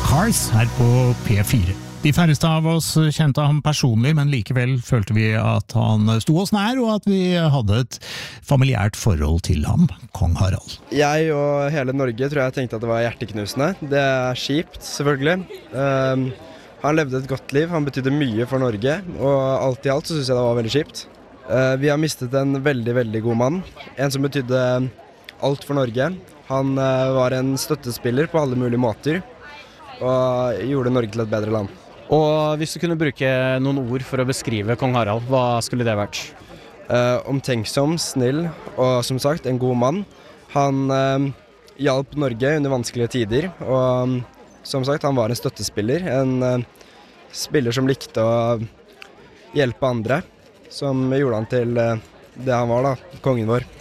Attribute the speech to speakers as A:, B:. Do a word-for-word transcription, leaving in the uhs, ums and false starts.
A: Cars her på P fire. De færreste av oss kjente ham personlig, men likevel følte vi at han sto oss nær, og at vi hadde et familiært forhold til ham, kong Harald.
B: Jeg og hele Norge tror jeg tenkte at det var hjerteknusende. Det er kjipt, selvfølgelig. Um, han levde et godt liv, han betydde mye for Norge, og alt i alt så synes jeg det var veldig kjipt. Uh, vi har mistet en veldig, veldig god mann, en som betydde alt for Norge. Han uh, var en støttespiller på alle mulige måter, og gjorde Norge til et bedre land.
C: Og hvis du kunne bruke noen ord for å beskrive kong Harald, hva skulle det vært?
B: Uh, omtenksom, snill og som sagt en god mann. Han uh, hjalp Norge under vanskelige tider, og um, som sagt han var en støttespiller, en uh, spiller som likte å hjelpe andre, som gjorde han til uh, det han var da, kongen vår.